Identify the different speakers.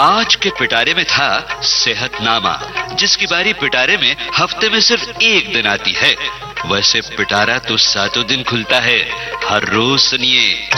Speaker 1: आज के पिटारे में था सेहतनामा, जिसकी बारी पिटारे में हफ्ते में सिर्फ एक दिन आती है। वैसे पिटारा तो सातों दिन खुलता है। हर रोज सुनिए।